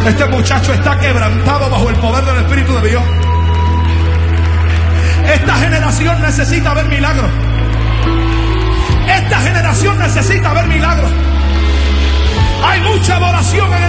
Este muchacho está quebrantado bajo el poder del Espíritu de Dios. Esta generación necesita ver milagros. Esta generación necesita ver milagros. Hay mucha adoración en